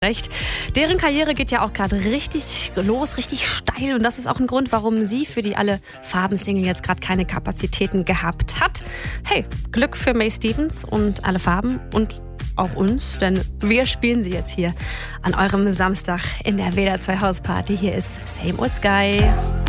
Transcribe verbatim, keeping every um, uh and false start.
Recht. Deren Karriere geht ja auch gerade richtig los, richtig steil. Und das ist auch ein Grund, warum sie für die Alle-Farben-Single jetzt gerade keine Kapazitäten gehabt hat. Hey, Glück für May Stevens und Alle Farben und auch uns, denn wir spielen sie jetzt hier an eurem Samstag in der W D R zwei Hausparty. Hier ist Same Old Sky.